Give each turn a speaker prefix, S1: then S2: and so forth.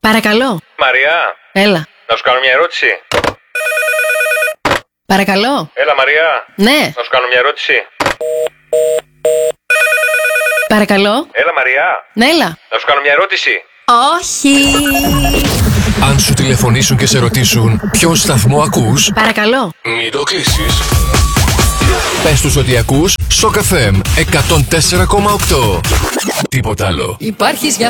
S1: Παρακαλώ.
S2: Μαριά.
S1: Έλα.
S2: Να σου κάνω μια ερώτηση.
S1: Παρακαλώ.
S2: Έλα, Μαριά.
S1: Ναι.
S2: Να σου κάνω μια ερώτηση.
S1: Παρακαλώ.
S2: Έλα, Μαριά.
S1: Ναι, έλα.
S2: Να σου κάνω μια ερώτηση.
S1: Όχι.
S3: Αν σου τηλεφωνήσουν και σε ρωτήσουν ποιον σταθμό ακούς,
S1: Παρακαλώ.
S3: μην το κλείσεις. Πες τους ότι ακούς Shock FM 104,8. Τίποτα άλλο.
S4: Υπάρχεις για